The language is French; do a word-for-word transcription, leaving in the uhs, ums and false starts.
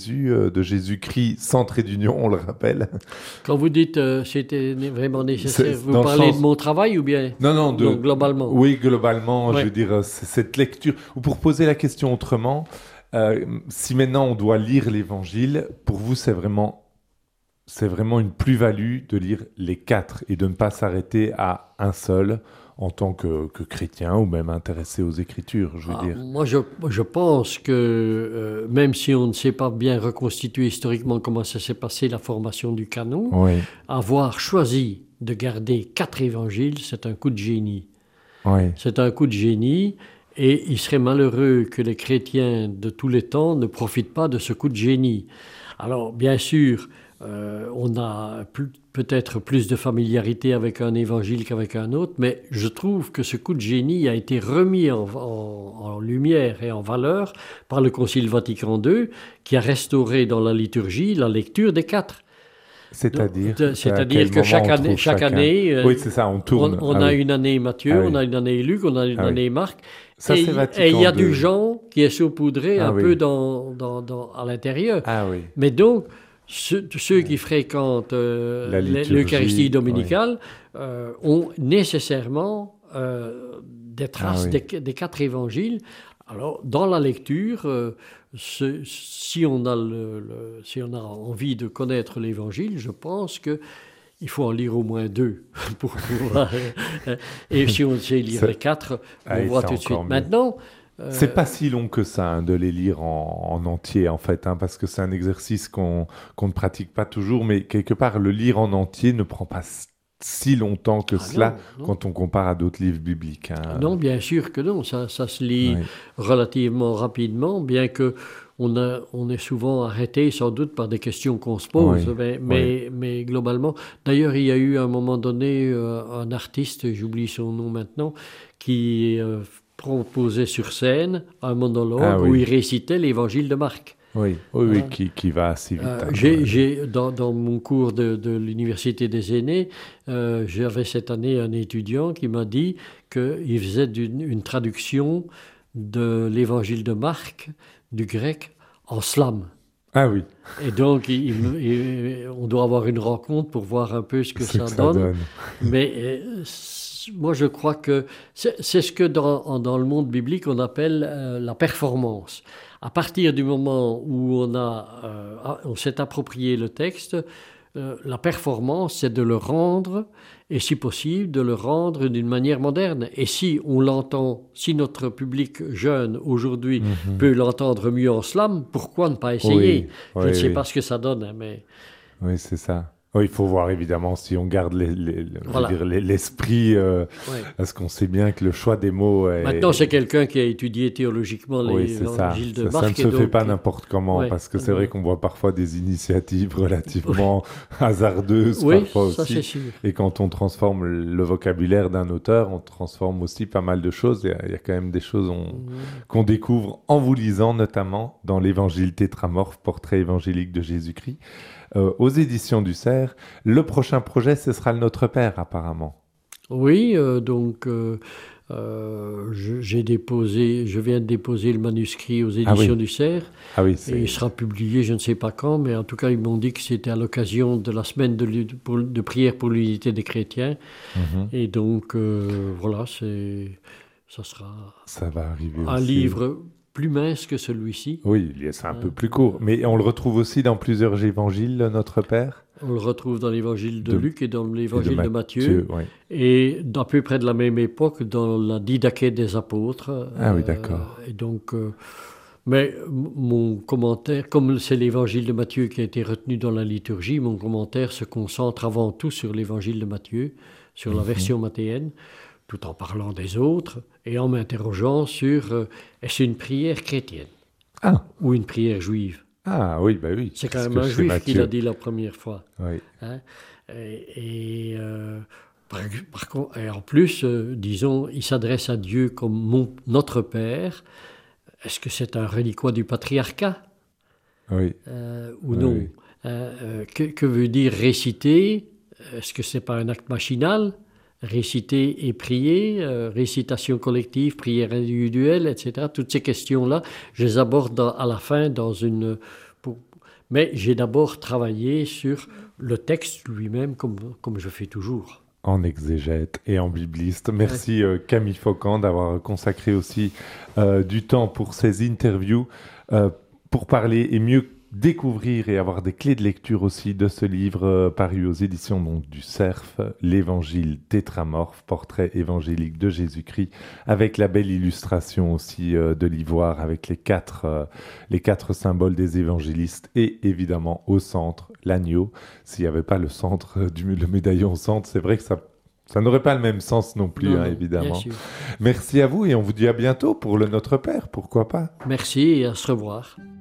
de Jésus-Christ sans trait d'union, on le rappelle. Quand vous dites euh, c'était vraiment nécessaire, C'est vous dans le parlez sens- de mon travail ou bien Non, non, de... non, globalement? Oui, globalement, Ouais. je veux dire, c'est cette lecture. Ou pour poser la question autrement, euh, si maintenant on doit lire l'Évangile, pour vous, c'est vraiment, c'est vraiment une plus-value de lire les quatre et de ne pas s'arrêter à un seul en tant que, que chrétien ou même intéressé aux Écritures, je veux Ah, dire. moi, je, je pense que euh, même si on ne sait pas bien reconstituer historiquement comment ça s'est passé, la formation du canon, Oui, avoir choisi de garder quatre évangiles, c'est un coup de génie. oui, C'est un coup de génie et il serait malheureux que les chrétiens de tous les temps ne profitent pas de ce coup de génie. Alors, bien sûr, euh, on a plus- peut-être plus de familiarité avec un évangile qu'avec un autre, mais je trouve que ce coup de génie a été remis en, en- en lumière et en valeur par le Concile Vatican deux, qui a restauré dans la liturgie la lecture des quatre. c'est-à-dire, De- à C'est-à-dire quel que moment chaque on année, trouve chaque chacun. année euh, Oui, c'est ça, on on, tourne. on Ah a oui. une année Matthieu, Ah oui. on a une année Luc, on a une Ah oui. année Marc. Ça, et c'est et Vatican il y a deux. du Jean qui est saupoudré Ah un oui. peu dans, dans, dans- à l'intérieur. Ah oui. Mais donc, ceux, ceux qui fréquentent euh, La l'e- liturgie, l'Eucharistie dominicale euh, ont nécessairement euh, des traces Ah oui. des, des quatre évangiles. Alors, dans la lecture, euh, ce- si, on a le- le- si on a envie de connaître l'Évangile, je pense que il faut en lire au moins deux pour pouvoir. euh, et si on sait lire Ça- les quatre, on Ah, et voit c'est tout de encore suite. mieux. Maintenant, euh, C'est pas si long que ça hein, de les lire en, en entier en fait, hein, parce que c'est un exercice qu'on qu'on ne pratique pas toujours, mais quelque part le lire en entier ne prend pas s- si longtemps que ah cela non, non. quand on compare à d'autres livres bibliques. hein. Ah non, bien sûr que non, ça, ça se lit Oui. relativement rapidement, bien que on, a- on est souvent arrêté sans doute par des questions qu'on se pose, Oui, mais, mais, mais globalement. D'ailleurs, il y a eu à un moment donné euh, un artiste, j'oublie son nom maintenant, qui euh, proposait sur scène un monologue Ah oui. où il récitait l'évangile de Marc. Oui, oui, oui, Voilà. qui, qui va assez vite. Euh, hein, j'ai, ouais. j'ai- dans, dans mon cours de, de l'Université des aînés, euh, j'avais cette année un étudiant qui m'a dit qu'il faisait d'une- une traduction de l'évangile de Marc, du grec, en slam. Ah oui, Et donc, il- il me- il- on doit avoir une rencontre pour voir un peu ce que ce ça que ça donne. donne. Mais euh, c- moi, je crois que c'est c'est ce que dans, en- dans le monde biblique, on appelle euh, la performance. À partir du moment où on, a, euh, a- on s'est approprié le texte, euh, la performance, c'est de le rendre, et si possible, de le rendre d'une manière moderne. Et si on l'entend, si notre public jeune aujourd'hui Mhm. peut l'entendre mieux en slam, pourquoi ne pas essayer? Oui, Je ne oui, sais oui. pas ce que ça donne, hein, mais... Oui, c'est ça. Oui, il faut voir évidemment si on garde les- les- le- je veux Voilà. dire, les- l'esprit, euh, ouais. parce qu'on sait bien que le choix des mots est... Maintenant, c'est quelqu'un qui a étudié théologiquement Oui, c'est ça. l'évangile de Ça, ça Marc. ne et se fait donc- pas n'importe comment, Ouais. parce que c'est vrai qu'on voit parfois des initiatives relativement hasardeuses Oui, parfois ça c'est aussi. sûr. Et quand on transforme le vocabulaire d'un auteur, on transforme aussi pas mal de choses. Il y a, il y a quand même des choses on- qu'on découvre en vous lisant, notamment dans l'Évangile tétramorphe, portrait évangélique de Jésus-Christ, euh, aux éditions du Cerf. Le prochain projet, ce sera le Notre Père, apparemment. Oui, euh, donc euh, euh, je, j'ai déposé, je viens de déposer le manuscrit aux Ah éditions oui. du Cerf Ah oui, et c'est... il sera publié, je ne sais pas quand, mais en tout cas ils m'ont dit que c'était à l'occasion de la semaine de, l'u- pour- de prière pour l'unité des chrétiens Mhm. et donc euh, voilà, c'est, ça sera Ça va arriver un aussi. livre plus mince que celui-ci. Oui, il est- c'est un peu Hein. plus court. Mais on le retrouve aussi dans plusieurs évangiles, le Notre Père. On le retrouve dans l'évangile de, De- Luc et dans Et l'évangile de, Matthieu. oui. Et d'à peu près de la même époque, dans la Didaquée des apôtres. Ah oui, Euh, d'accord. Et donc, euh, mais m- mon commentaire, comme c'est l'évangile de Matthieu qui a été retenu dans la liturgie, mon commentaire se concentre avant tout sur l'évangile de Matthieu, sur la Mhm. version mathéenne, tout en parlant des autres et en m'interrogeant sur euh, est-ce une prière chrétienne Ah, ou une prière juive. ah oui, bah oui. C'est quand parce même que un chez juif qui Matthieu- l'a dit la première fois. Oui. Hein. Et, et, euh, par, par contre, et en plus, euh, disons, il s'adresse à Dieu comme mon, notre Père. Est-ce que c'est un reliquat du patriarcat Oui. euh, ou Oui, non? oui. Euh, euh, que, que veut dire réciter? Est-ce que c'est pas un acte machinal? Réciter et prier, euh, récitation collective, prière individuelle, et cetera. Toutes ces questions-là, je les aborde dans- à la fin dans une, pour, Mais j'ai d'abord travaillé sur le texte lui-même, comme, comme je fais toujours. En exégète et en bibliste. Merci euh, Camille Faucon d'avoir consacré aussi euh, du temps pour ces interviews, euh, pour parler et mieux découvrir et avoir des clés de lecture aussi de ce livre euh, paru aux éditions donc, du Cerf, l'Évangile tétramorphe, portrait évangélique de Jésus-Christ, avec la belle illustration aussi euh, de l'ivoire, avec les quatre, euh, les quatre symboles des évangélistes et évidemment au centre, l'agneau. S'il n'y avait pas le centre, euh, du, le médaillon au centre, c'est vrai que ça Ça n'aurait pas le même sens non plus, Non, hein, non, évidemment. bien sûr. Merci à vous et on vous dit à bientôt pour le Notre Père, pourquoi pas. Merci et à se revoir.